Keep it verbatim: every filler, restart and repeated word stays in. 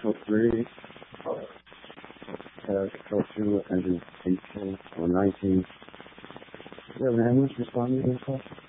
Control three, uh, Control two, engine eighteen or nineteen. Do you have an ambulance responding to this call?